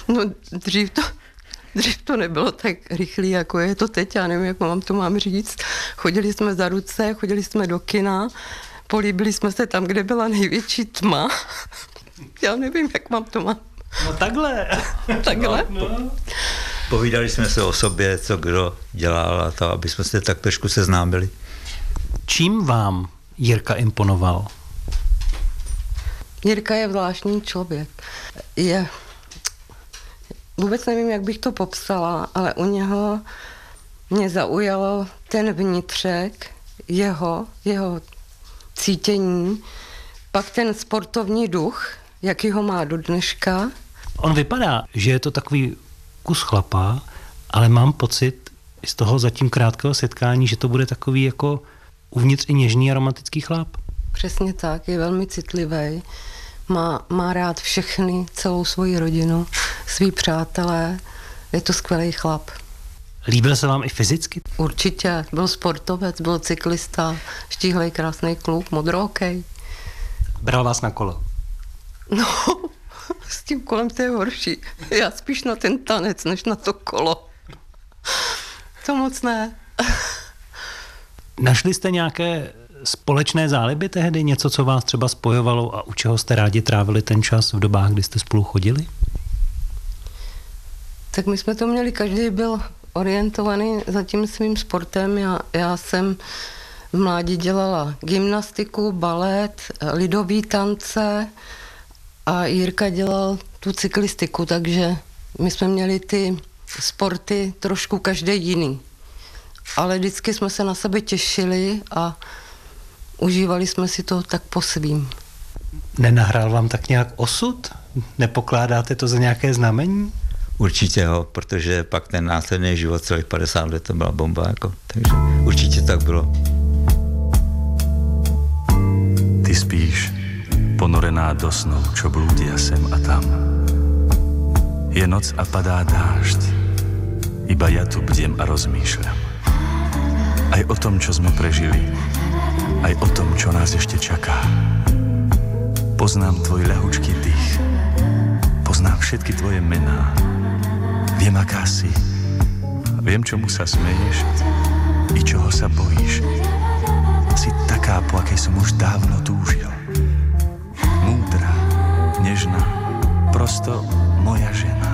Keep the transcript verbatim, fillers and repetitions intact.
No dřív to, dřív to nebylo tak rychlé, jako je to teď, já nevím, jak vám to mám říct. Chodili jsme za ruce, chodili jsme do kina, políbili jsme se tam, kde byla největší tma. Já nevím, jak vám to mám. No takhle. Takhle? No. Povídali jsme se o sobě, co kdo dělal a to, aby jsme se tak trošku seznámili. Čím vám Jirka imponoval? Jirka je zvláštní člověk. Je... Vůbec nevím, jak bych to popsala, ale u něho mě zaujalo ten vnitřek, jeho, jeho cítění, pak ten sportovní duch, jaký ho má do dneška. On vypadá, že je to takový kus chlapa, ale mám pocit z toho zatím krátkého setkání, že to bude takový jako uvnitř i něžný a romantický chlap. Přesně tak, je velmi citlivý. Má, má rád všechny, celou svoji rodinu, svý přátelé. Je to skvělý chlap. Líbil se vám i fyzicky? Určitě. Byl sportovec, byl cyklista, štíhlej, krásný kluk, modrookej. Bral vás na kolo? No, s tím kolem to je horší. Já spíš na ten tanec, než na to kolo. To moc ne. Našli jste nějaké společné záliby tehdy? Něco, co vás třeba spojovalo a u čeho jste rádi trávili ten čas v dobách, kdy jste spolu chodili? Tak my jsme to měli, každý byl orientovaný za tím svým sportem. Já, já jsem v mládí dělala gymnastiku, balet, lidový tance a Jirka dělal tu cyklistiku, takže my jsme měli ty sporty trošku každý jiný. Ale vždycky jsme se na sebe těšili a užívali jsme si to tak po svým. Nenahrál vám tak nějak osud? Nepokládáte to za nějaké znamení? Určitě ho, protože pak ten následný život celých padesát let to byla bomba, jako, takže určitě tak bylo. Ty spíš, ponorená do snov, čo blúdia sem a tam. Je noc a padá dážď, iba ja tu bdiem a rozmýšľam. Aj o tom, čo sme prežili, aj o tom, čo nás ešte čaká. Poznám tvoj ľahučký dých, poznám všetky tvoje mená. Viem, aká si, viem, čomu sa smeješ i čoho sa bojíš. Si taká, po akej som už dávno túžil. Múdra, nežná, prosto moja žena.